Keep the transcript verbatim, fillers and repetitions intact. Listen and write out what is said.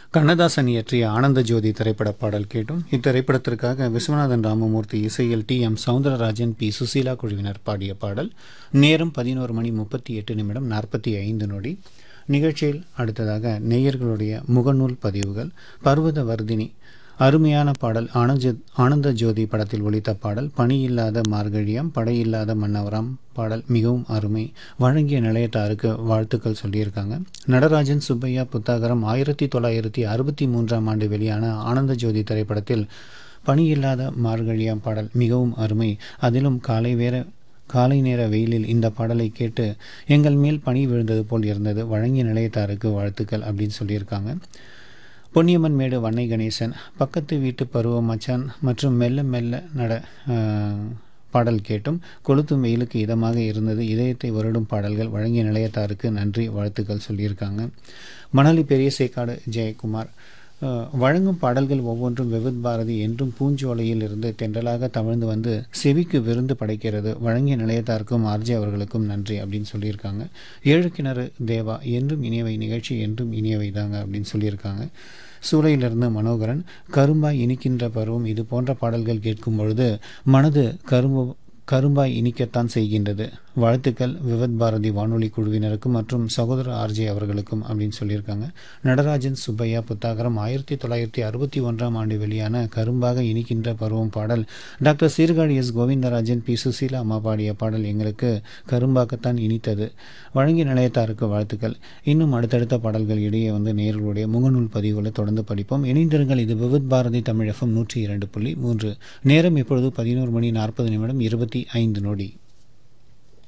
கண்ணதாசன் இயற்றிய ஆனந்த ஜோதி திரைப்பட பாடல் கேட்டும். இத்திரைப்படத்திற்காக விஸ்வநாதன் ராமமூர்த்தி இசையில் D M Soundararajan, B Susheela குழுவினர் பாடிய பாடல். நேரம் பதினோரு மணி முப்பத்தி எட்டு நிமிடம் நாற்பத்தி ஐந்து நொடி. நிகழ்ச்சியில் அடுத்ததாக நேயர்களுடைய முகநூல் பதிவுகள். பர்வத வர்தினி அருமையான பாடல். ஆனந்த ஆனந்த ஜோதி படத்தில் ஒலித்த பாடல். பணியில்லாத மார்கழியம் படையில்லாத மன்னவராம் பாடல் மிகவும் அருமை. வழங்கிய நிலையத்தாருக்கு வாழ்த்துக்கள் சொல்லியிருக்காங்க. நடராஜன் சுப்பையா புத்தாகரம் ஆயிரத்தி தொள்ளாயிரத்தி அறுபத்தி மூன்றாம் ஆண்டு வெளியான ஆனந்த ஜோதி திரைப்படத்தில் பணியில்லாத மார்கழியம் பாடல் மிகவும் அருமை. அதிலும் காலை வேற காலை நேர வெயிலில் இந்த பாடலை கேட்டு எங்கள் மேல் பனி விழுந்தது போல் இருந்தது. வழங்கிய நிலையத்தாருக்கு வாழ்த்துக்கள் அப்படின்னு சொல்லியிருக்காங்க. பொன்னியம்மன் மேடு வன்னை கணேசன் பக்கத்து வீட்டு பருவ மச்சான் மற்றும் மெல்ல மெல்ல நட பாடல் கேட்டும் கொளுத்தும் வெயிலுக்கு இதமாக இருந்தது. இதயத்தை வருடும் பாடல்கள். வழங்கிய நிலையத்தாருக்கு நன்றி, வாழ்த்துக்கள் சொல்லியிருக்காங்க. மணலி பெரிய சேக்காடு ஜெயக்குமார் வழங்கும் பாடல்கள் ஒவ்வொன்றும் விவித் பாரதி என்றும் பூஞ்சோலையில் இருந்து தென்றலாக தவழ்ந்து வந்து செவிக்கு விருந்து படைக்கிறது. வழங்கிய நிலையத்தாருக்கும் ஆர்ஜே அவர்களுக்கும் நன்றி அப்படின்னு சொல்லியிருக்காங்க. ஏழு கிணறு தேவா என்றும் இனியவை நிகழ்ச்சி என்றும் இனியவை தாங்க அப்படின்னு சொல்லியிருக்காங்க. சூளையிலிருந்து மனோகரன் கரும்பாய் இனிக்கின்ற பருவம் இது போன்ற பாடல்கள் கேட்கும் பொழுது மனது கரும்பு கரும்பாய் இனிக்கத்தான் செய்கின்றது. வாழ்த்துக்கள் விவித் பாரதி வானொலி குழுவினருக்கும் மற்றும் சகோதர ஆர்ஜே அவர்களுக்கும் அப்படின்னு சொல்லியிருக்காங்க. நடராஜன் சுப்பையா புத்தாகரம் ஆயிரத்தி தொள்ளாயிரத்தி அறுபத்தி ஒன்றாம் ஆண்டு வெளியான கரும்பாக இனிக்கின்ற பருவம் பாடல். Doctor Sirkazhi S Govindarajan, B Susheela அம்மா பாடிய பாடல் எங்களுக்கு கரும்பாகத்தான் இனித்தது. வழங்கிய நிலையத்தாருக்கு வாழ்த்துக்கள். இன்னும் அடுத்தடுத்த பாடல்கள் இடையே வந்து நேர்களுடைய முகநூல் பதிவுகளை தொடர்ந்து படிப்போம். இணைந்திருங்கள். இது விவித் பாரதி தமிழ் எஃப்எம் நூற்றி இரண்டு புள்ளி மூன்று. நேரம் இப்பொழுது பதினோரு மணி நாற்பது நிமிடம் இருபத்தி ஐந்து நொடி.